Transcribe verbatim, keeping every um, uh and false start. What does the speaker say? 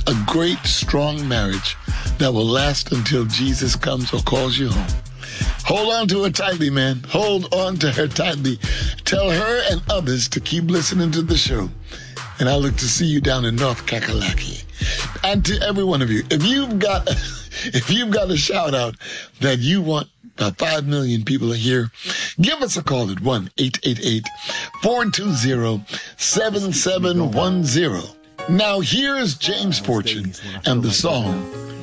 a great, strong marriage that will last until Jesus comes or calls you home. Hold on to her tightly, man. Hold on to her tightly. Tell her and others to keep listening to the show. And I look to see you down in North Kakalaki. And to every one of you, if you've got, if you've got a shout out that you want about five million people to hear, give us a call at one eight eight eight, four two zero, seven seven one zero. Now here's James Fortune and the song